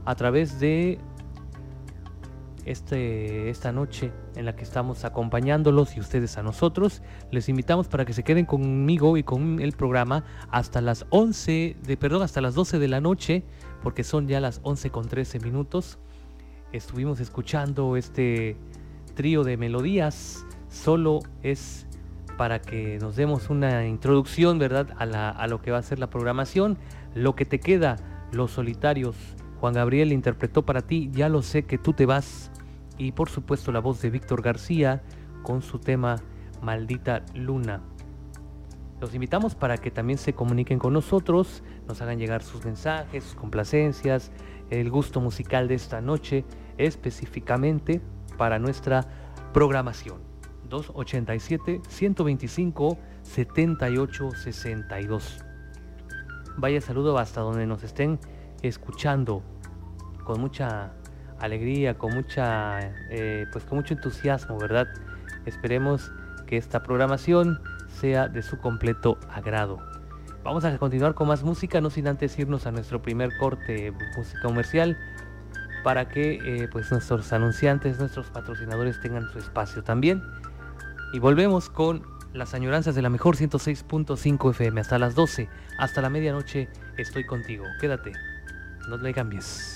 a través de esta noche en la que estamos acompañándolos y ustedes a nosotros. Les invitamos para que se queden conmigo y con el programa hasta las 12 de la noche, porque son ya las 11:13. Estuvimos escuchando este trío de melodías. Solo es para que nos demos una introducción, ¿verdad?, a lo que va a ser la programación. Lo que te queda, Los Solitarios. Juan Gabriel interpretó para ti Ya lo sé que tú te vas. Y por supuesto la voz de Víctor García con su tema Maldita Luna. Los invitamos para que también se comuniquen con nosotros, nos hagan llegar sus mensajes, sus complacencias, el gusto musical de esta noche, específicamente para nuestra programación. 287-125-7862. Vaya saludo hasta donde nos estén escuchando, con mucha alegría, con mucho entusiasmo, ¿verdad? Esperemos que esta programación sea de su completo agrado. Vamos a continuar con más música, no sin antes irnos a nuestro primer corte música comercial, para que nuestros anunciantes, nuestros patrocinadores tengan su espacio también. Y volvemos con las añoranzas de la mejor 106.5 FM hasta las 12, hasta la medianoche. Estoy contigo, quédate, no le cambies.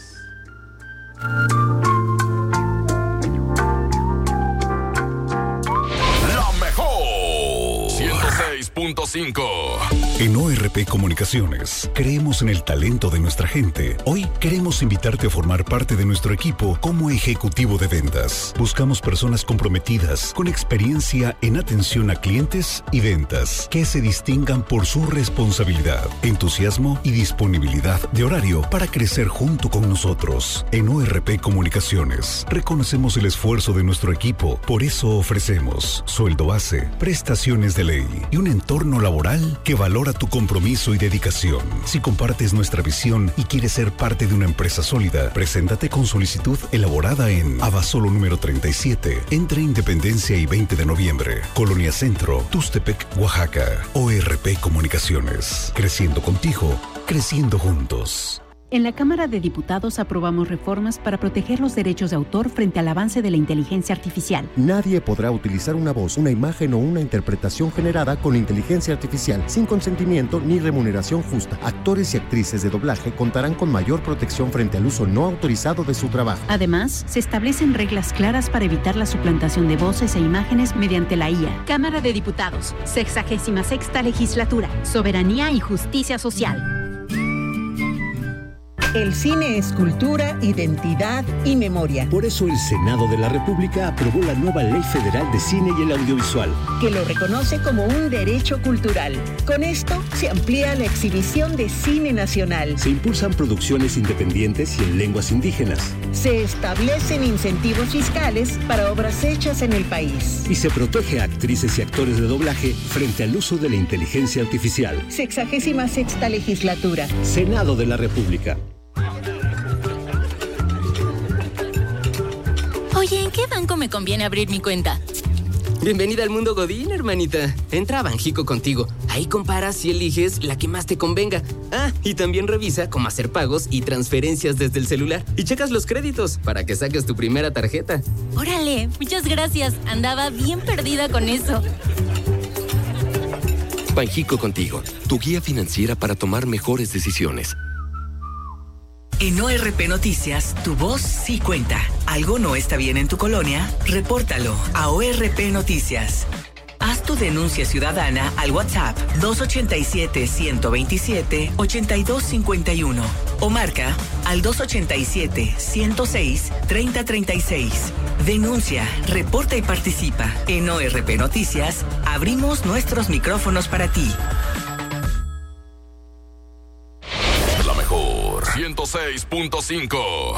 La mejor 106.5. En ORP Comunicaciones creemos en el talento de nuestra gente. Hoy queremos invitarte a formar parte de nuestro equipo como ejecutivo de ventas. Buscamos personas comprometidas, con experiencia en atención a clientes y ventas, que se distingan por su responsabilidad, entusiasmo y disponibilidad de horario para crecer junto con nosotros. En ORP Comunicaciones reconocemos el esfuerzo de nuestro equipo, por eso ofrecemos sueldo base, prestaciones de ley y un entorno laboral que valora tu compromiso y dedicación. Si compartes nuestra visión y quieres ser parte de una empresa sólida, preséntate con solicitud elaborada en Abasolo número 37, entre Independencia y 20 de noviembre, Colonia Centro, Tustepec, Oaxaca. ORP Comunicaciones. Creciendo contigo, creciendo juntos. En la Cámara de Diputados aprobamos reformas para proteger los derechos de autor frente al avance de la inteligencia artificial. Nadie podrá utilizar una voz, una imagen o una interpretación generada con inteligencia artificial sin consentimiento ni remuneración justa. Actores y actrices de doblaje contarán con mayor protección frente al uso no autorizado de su trabajo. Además, se establecen reglas claras para evitar la suplantación de voces e imágenes mediante la IA. Cámara de Diputados, 66ª Legislatura, Soberanía y Justicia Social. El cine es cultura, identidad y memoria. Por eso el Senado de la República aprobó la nueva Ley Federal de Cine y el Audiovisual, que lo reconoce como un derecho cultural. Con esto se amplía la exhibición de cine nacional. Se impulsan producciones independientes y en lenguas indígenas. Se establecen incentivos fiscales para obras hechas en el país. Y se protege a actrices y actores de doblaje frente al uso de la inteligencia artificial. 66ª Legislatura. Senado de la República. Oye, ¿en qué banco me conviene abrir mi cuenta? Bienvenida al mundo Godín, hermanita. Entra a Banxico Contigo. Ahí comparas y eliges la que más te convenga. Ah, y también revisa cómo hacer pagos y transferencias desde el celular. Y checas los créditos para que saques tu primera tarjeta. Órale, muchas gracias. Andaba bien perdida con eso. Banxico Contigo, tu guía financiera para tomar mejores decisiones. En ORP Noticias, tu voz sí cuenta. ¿Algo no está bien en tu colonia? Repórtalo a ORP Noticias. Haz tu denuncia ciudadana al WhatsApp 287-127-8251 o marca al 287-106-3036. Denuncia, reporta y participa. En ORP Noticias, abrimos nuestros micrófonos para ti. 106.5